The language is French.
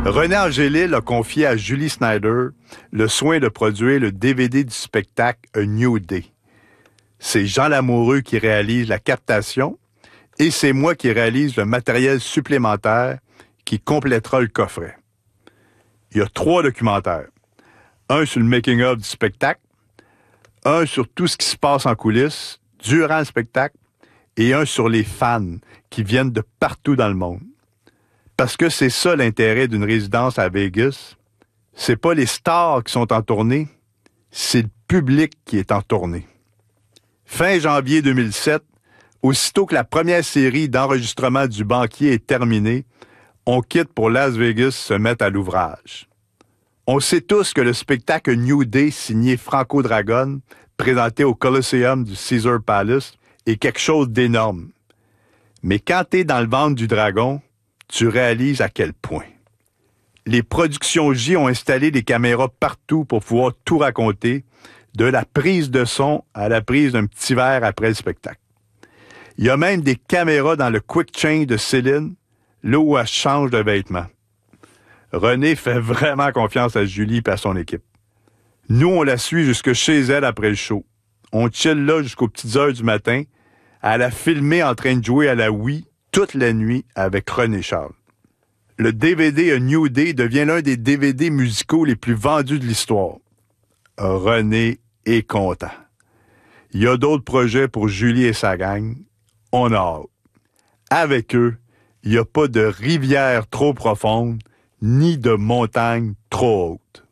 René Angélil a confié à Julie Snyder le soin de produire le DVD du spectacle A New Day. C'est Jean Lamoureux qui réalise la captation et c'est moi qui réalise le matériel supplémentaire qui complétera le coffret. Il y a 3 documentaires. Un sur le making-of du spectacle, un sur tout ce qui se passe en coulisses durant le spectacle et un sur les fans qui viennent de partout dans le monde. Parce que c'est ça l'intérêt d'une résidence à Vegas. C'est pas les stars qui sont en tournée, c'est le public qui est en tournée. Fin janvier 2007, aussitôt que la première série d'enregistrement du Banquier est terminée, on quitte pour Las Vegas se mettre à l'ouvrage. On sait tous que le spectacle New Day signé Franco Dragone, présenté au Coliseum du Caesars Palace, est quelque chose d'énorme. Mais quand t'es dans le ventre du dragon, tu réalises à quel point. Les productions J ont installé des caméras partout pour pouvoir tout raconter, de la prise de son à la prise d'un petit verre après le spectacle. Il y a même des caméras dans le quick change de Céline, là où elle change de vêtements. René fait vraiment confiance à Julie et à son équipe. Nous, on la suit jusque chez elle après le show. On chill là jusqu'aux petites heures du matin. Elle a filmé en train de jouer à la Wii toute la nuit avec René Charles. Le DVD A New Day devient l'un des DVD musicaux les plus vendus de l'histoire. René est content. Il y a d'autres projets pour Julie et sa gang. On a hâte. Avec eux, il n'y a pas de rivière trop profonde, ni de montagne trop haute.